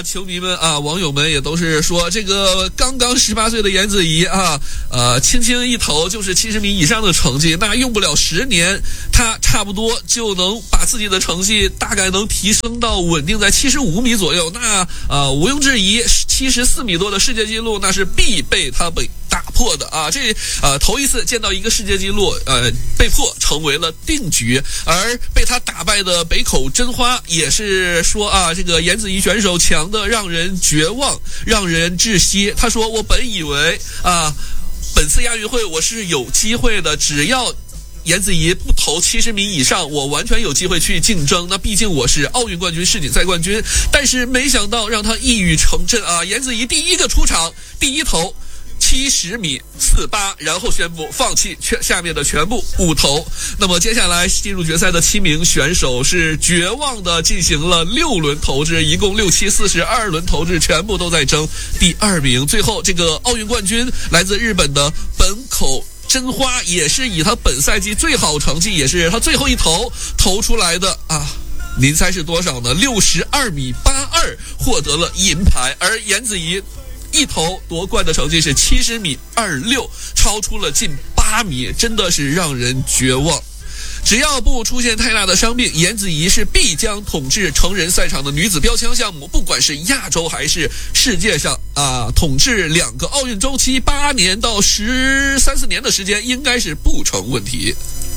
球迷们啊，网友们也都是说，这个刚刚18岁的颜子怡啊，轻轻一投就是70米以上的成绩，那用不了10年，他差不多就能把自己的成绩大概能提升到稳定在75米左右。那毋庸置疑，74米多的世界纪录那是必被他打破的啊！这头一次见到一个世界纪录被破，成为了定局。而被他打败的北口真花也是说啊，这个颜子怡选手强的让人绝望，让人窒息。他说：“我本以为本次亚运会我是有机会的，只要颜子怡不投70米以上，我完全有机会去竞争。那毕竟我是奥运冠军、世锦赛冠军，但是没想到让他一语成谶啊！颜子怡第一个出场，第一投70米48，然后宣布放弃下面的全部5投。那么接下来进入决赛的7名选手是绝望的进行了6轮投掷，一共6、7、42轮投掷，全部都在争第2名。最后这个奥运冠军来自日本的本口真花，也是以他本赛季最好成绩，也是他最后一投出来的啊。您猜是多少呢？62米82，获得了银牌。而颜子怡一投夺冠的成绩是70米26，超出了近8米，真的是让人绝望。只要不出现太大的伤病，颜子怡是必将统治成人赛场的女子标枪项目，不管是亚洲还是世界上统治2个奥运周期8年到13、14年的时间，应该是不成问题。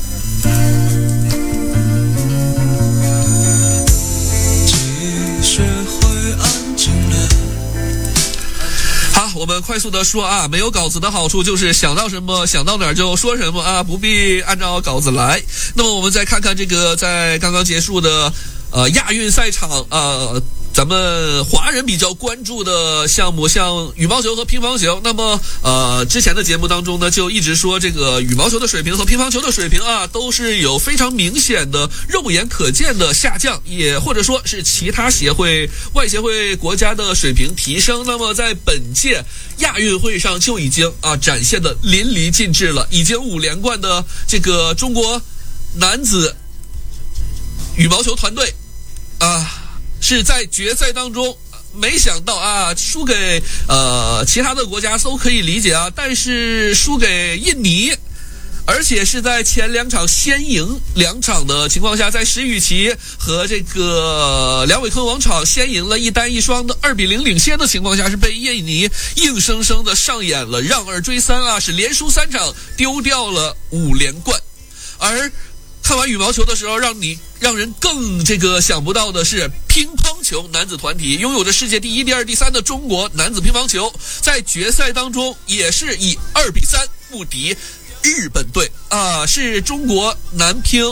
我们快速的说啊，没有稿子的好处就是想到什么想到哪儿就说什么啊，不必按照稿子来。那么我们再看看这个在刚刚结束的亚运赛场咱们华人比较关注的项目，像羽毛球和乒乓球。那么之前的节目当中呢，就一直说这个羽毛球的水平和乒乓球的水平都是有非常明显的肉眼可见的下降，也或者说是其他外协会国家的水平提升。那么在本届亚运会上就已经展现的淋漓尽致了，已经5连冠的这个中国男子羽毛球团队是在决赛当中没想到输给其他的国家都可以理解但是输给印尼，而且是在前2场先赢2场的情况下，在石宇奇和这个梁伟科王场先赢了一单一双的2比0领先的情况下，是被印尼硬生生的上演了让2追3是连输3场，丢掉了5连冠。而看完羽毛球的时候，让人更想不到的是，乒乓球男子团体拥有着世界第1、第2、第3的中国男子乒乓球，在决赛当中也是以2比3不敌日本队是中国男乒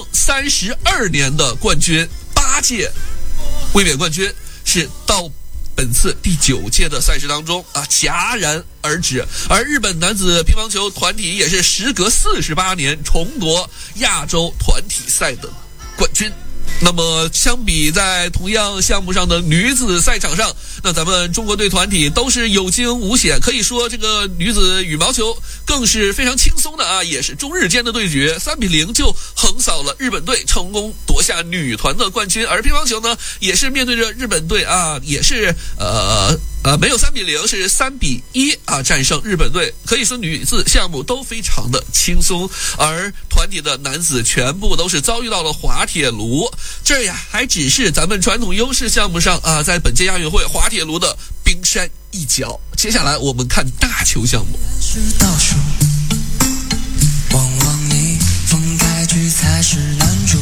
32年的冠军，8届卫冕冠军，是到本次第9届的赛事当中戛然而止。而日本男子乒乓球团体也是时隔48年重夺亚洲团体赛的冠军。那么相比在同样项目上的女子赛场上，那咱们中国队团体都是有惊无险，可以说这个女子羽毛球更是非常轻松的也是中日间的对决3比0就横扫了日本队，成功夺下女团的冠军。而乒乓球呢，也是面对着日本队也是没有3比0，是3比1战胜日本队。可以说女子项目都非常的轻松，而团体的男子全部都是遭遇到了滑铁卢。这还只是咱们传统优势项目上在本届亚运会滑铁卢的冰山一角。接下来我们看大球项目。 倒数往往逆风开局才是男主。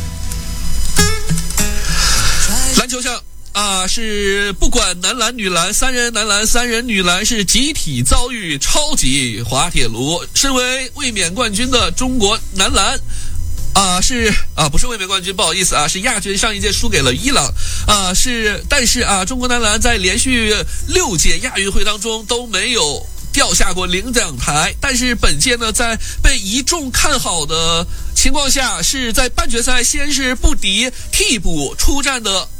篮球项是不管男篮女篮，3人男篮3人女篮是集体遭遇超级滑铁卢。身为卫冕冠军的中国男篮不是卫冕冠军，不好意思是亚军，上一届输给了伊朗但是中国男篮在连续6届亚运会当中都没有掉下过领奖台，但是本届呢，在被一众看好的情况下，是在半决赛先是不敌替补出战的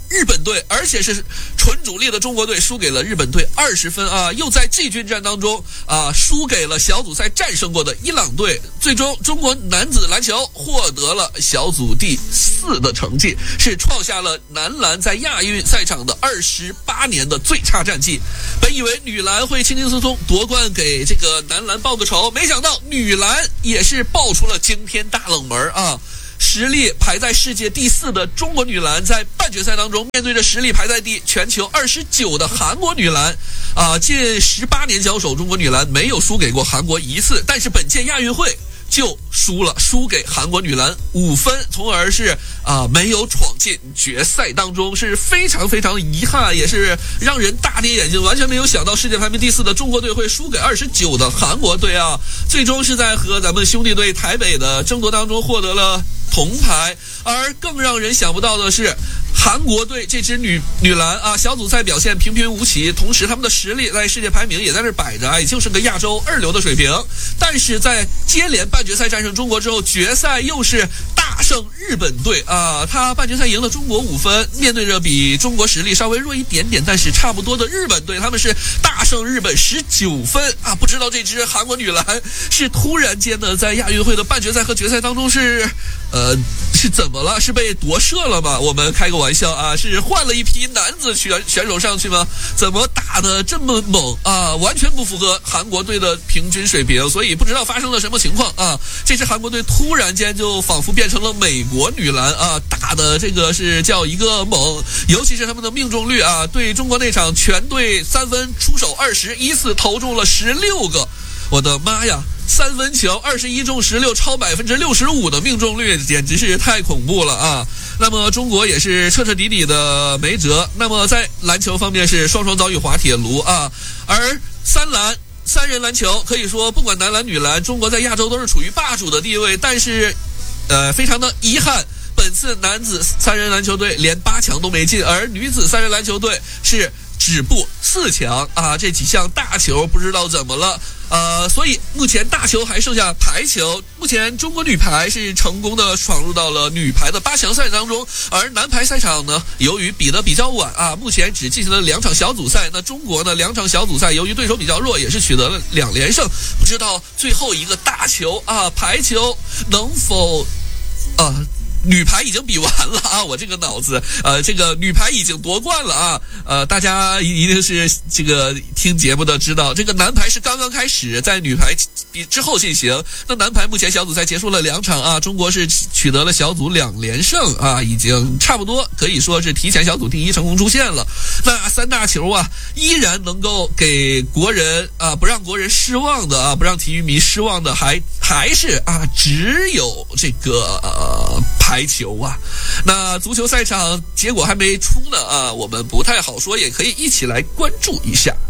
日本队，而且是纯主力的中国队输给了日本队20分啊！又在季军战当中输给了小组赛战胜过的伊朗队。最终，中国男子篮球获得了小组第4的成绩，是创下了男篮在亚运赛场的28年的最差战绩。本以为女篮会轻轻松松夺冠给这个男篮报个仇，没想到女篮也是爆出了惊天大冷门啊！实力排在世界第4的中国女篮，在半决赛当中面对着实力排在全球29的韩国女篮，近18年交手，中国女篮没有输给过韩国一次，但是本届亚运会就输给韩国女篮5分，从而是没有闯进决赛当中，是非常非常遗憾，也是让人大跌眼镜，完全没有想到世界排名第4的中国队会输给29的韩国队啊！最终是在和咱们兄弟队台北的争夺当中获得了铜牌，而更让人想不到的是，韩国队这支女篮小组赛表现平平无奇，同时他们的实力在世界排名也在这摆着也就是个亚洲2流的水平。但是在接连半决赛战胜中国之后，决赛又是大胜日本队他半决赛赢了中国5分，面对着比中国实力稍微弱一点点但是差不多的日本队，他们是大胜日本19分不知道这支韩国女篮是突然间的在亚运会的半决赛和决赛当中是怎么了？是被夺舍了吗？我们开个玩笑是换了一批男子选手上去吗？怎么打得这么猛完全不符合韩国队的平均水平，所以不知道发生了什么情况这支韩国队突然间就仿佛变成了美国女篮打的这个是叫一个猛，尤其是他们的命中率对中国那场全队3分出手20，依次投中了16个，我的妈呀！3分球21中16，超65%的命中率，简直是太恐怖了那么中国也是彻彻底底的没辙。那么在篮球方面是双遭遇滑铁卢而三人篮球可以说不管男篮女篮，中国在亚洲都是处于霸主的地位，但是非常的遗憾，本次男子三人篮球队连8强都没进，而女子三人篮球队是止步4强这几项大球不知道怎么了所以目前大球还剩下排球，目前中国女排是成功的闯入到了女排的8强赛当中，而男排赛场呢，由于比得比较晚目前只进行了2场小组赛，那中国呢2场小组赛由于对手比较弱，也是取得了2连胜，不知道最后一个大球排球能否女排已经比完了我这个脑子这个女排已经夺冠了大家一定是这个听节目的知道，这个男排是刚刚开始，在女排之后进行。那男排目前小组赛结束了2场中国是取得了小组2连胜已经差不多可以说是提前小组第1成功出现了。那3大球依然能够给国人不让国人失望的不让体育迷失望的还是只有这个排球那足球赛场结果还没出呢我们不太好说，也可以一起来关注一下。